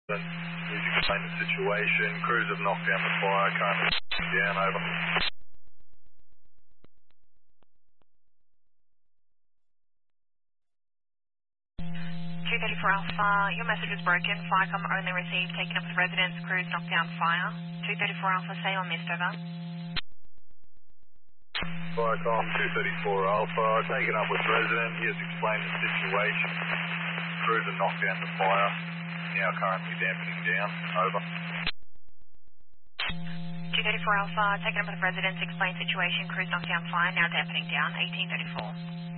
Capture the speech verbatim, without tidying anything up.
Please explain the situation. Crews have knocked down the fire, currently down, over. two thirty-four Alpha, your message was broken. Firecom only received, taken up with residents, crews knocked down fire. two thirty-four Alpha, say on missed, over. Firecom two thirty-four Alpha, taken up with resident. He has explained the situation. Crews have knocked down the fire, now currently dampening down, over. two thirty-four Alpha, taken up with residents, explained situation, crews knocked down fire, now dampening down, eighteen thirty-four.